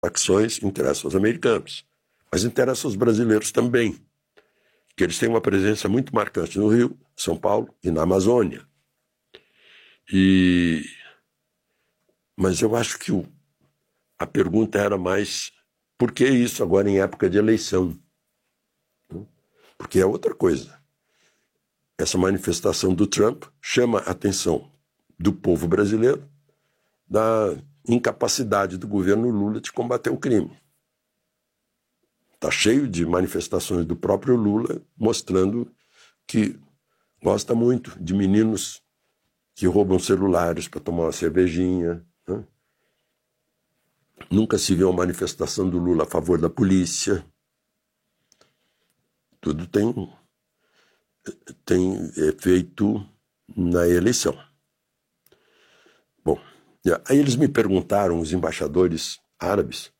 facções interessam aos americanos, mas interessam aos brasileiros também, que eles têm uma presença muito marcante no Rio, São Paulo e na Amazônia. Mas eu acho que a pergunta era mais, por que isso agora em época de eleição? Porque é outra coisa. Essa manifestação do Trump chama a atenção do povo brasileiro da incapacidade do governo Lula de combater o crime. Está cheio de manifestações do próprio Lula mostrando que gosta muito de meninos que roubam celulares para tomar uma cervejinha. Né? Nunca se viu uma manifestação do Lula a favor da polícia. Tudo tem efeito na eleição. Bom, aí eles me perguntaram, os embaixadores árabes,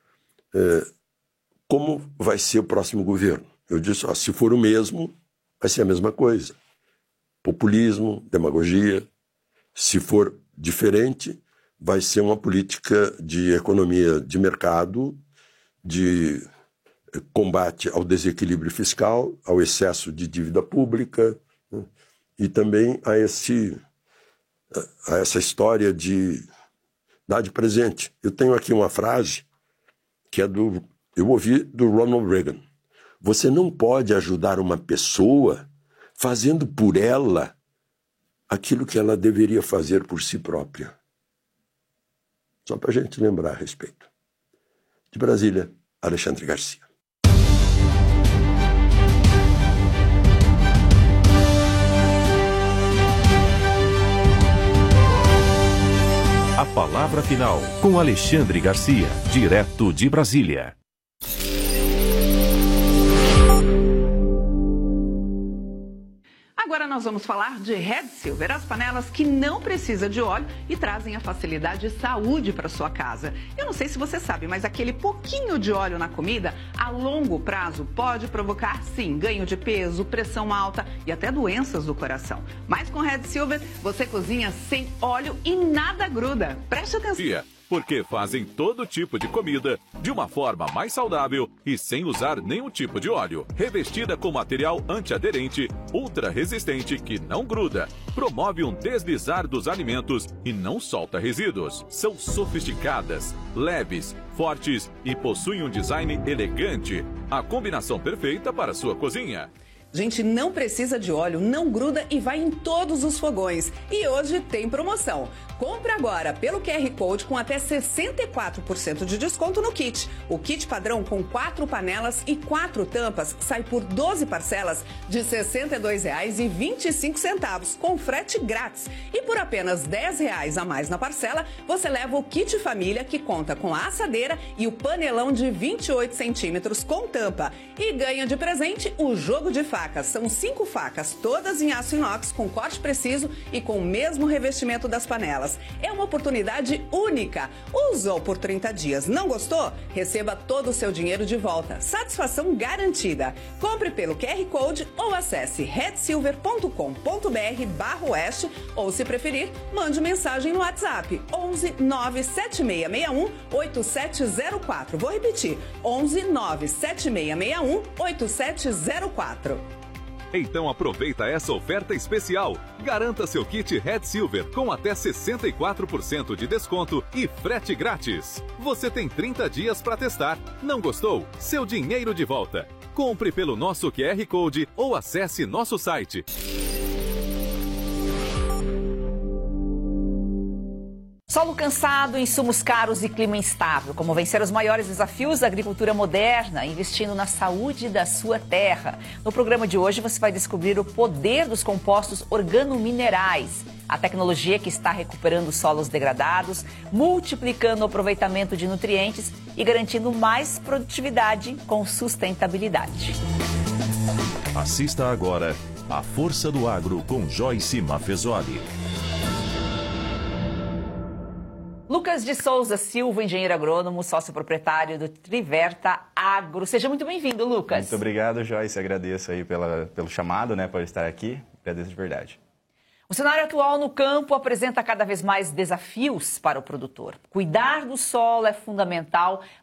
como vai ser o próximo governo. Eu disse, se for o mesmo, vai ser a mesma coisa. Populismo, demagogia. Se for diferente, vai ser uma política de economia de mercado, de combate ao desequilíbrio fiscal, ao excesso de dívida pública, né? E também a essa história de dar de presente. Eu tenho aqui uma frase que eu ouvi do Ronald Reagan. Você não pode ajudar uma pessoa fazendo por ela aquilo que ela deveria fazer por si própria. Só para a gente lembrar a respeito. De Brasília, Alexandre Garcia. A palavra final com Alexandre Garcia, direto de Brasília. Agora nós vamos falar de Red Silver, as panelas que não precisam de óleo e trazem a facilidade e saúde para sua casa. Eu não sei se você sabe, mas aquele pouquinho de óleo na comida, a longo prazo, pode provocar, sim, ganho de peso, pressão alta e até doenças do coração. Mas com Red Silver, você cozinha sem óleo e nada gruda. Preste atenção. Porque fazem todo tipo de comida de uma forma mais saudável e sem usar nenhum tipo de óleo. Revestida com material antiaderente, ultra resistente que não gruda. Promove um deslizar dos alimentos e não solta resíduos. São sofisticadas, leves, fortes e possuem um design elegante. A combinação perfeita para a sua cozinha. Gente, não precisa de óleo, não gruda e vai em todos os fogões. E hoje tem promoção. Compre agora pelo QR Code com até 64% de desconto no kit. O kit padrão com 4 panelas e 4 tampas sai por 12 parcelas de R$ 62,25 com frete grátis. E por apenas R$ 10 a mais na parcela, você leva o kit família que conta com a assadeira e o panelão de 28 centímetros com tampa. E ganha de presente o jogo de facas. São 5 facas, todas em aço inox, com corte preciso e com o mesmo revestimento das panelas. É uma oportunidade única. Usou por 30 dias, não gostou? Receba todo o seu dinheiro de volta. Satisfação garantida. Compre pelo QR Code ou acesse redsilver.com.br/oeste ou, se preferir, mande mensagem no WhatsApp 11 97661 8704. Vou repetir, 11 97661 8704. Então aproveita essa oferta especial. Garanta seu kit Red Silver com até 64% de desconto e frete grátis. Você tem 30 dias para testar. Não gostou? Seu dinheiro de volta. Compre pelo nosso QR Code ou acesse nosso site. Solo cansado, insumos caros e clima instável. Como vencer os maiores desafios da agricultura moderna, investindo na saúde da sua terra. No programa de hoje você vai descobrir o poder dos compostos organominerais, a tecnologia que está recuperando solos degradados, multiplicando o aproveitamento de nutrientes e garantindo mais produtividade com sustentabilidade. Assista agora A Força do Agro com Joyce Maffezoli. Lucas de Souza Silva, engenheiro agrônomo, sócio proprietário do Triverta Agro. Seja muito bem-vindo, Lucas. Muito obrigado, Joyce. Agradeço aí pelo chamado, por estar aqui. Agradeço de verdade. O cenário atual no campo apresenta cada vez mais desafios para o produtor. Cuidar do solo é fundamental